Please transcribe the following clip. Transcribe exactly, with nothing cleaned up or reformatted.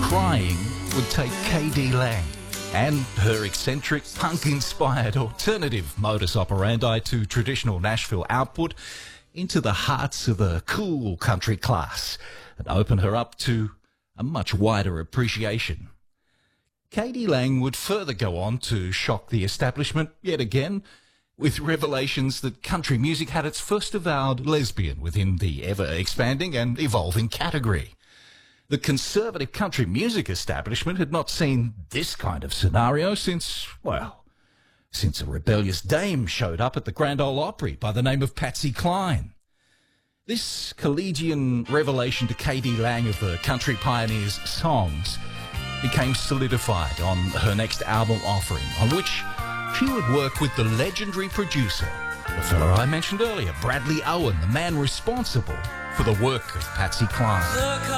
crying would take K D Lang and her eccentric, punk-inspired alternative modus operandi to traditional Nashville output into the hearts of the cool country class and open her up to a much wider appreciation. K D Lang would further go on to shock the establishment yet again with revelations that country music had its first avowed lesbian within the ever-expanding and evolving category. The conservative country music establishment had not seen this kind of scenario since, well, since a rebellious dame showed up at the Grand Ole Opry by the name of Patsy Cline. This collegian revelation to K D Lang of the country pioneer's songs became solidified on her next album offering, on which she would work with the legendary producer, the fella I mentioned earlier, Bradley Owen, the man responsible for the work of Patsy Cline.